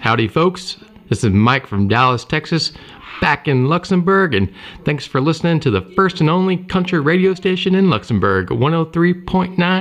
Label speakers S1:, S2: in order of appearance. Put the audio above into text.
S1: Howdy, folks. This is Mike from Dallas, Texas, back in Luxembourg, and thanks for listening to the first and only country radio station in Luxembourg, 103.9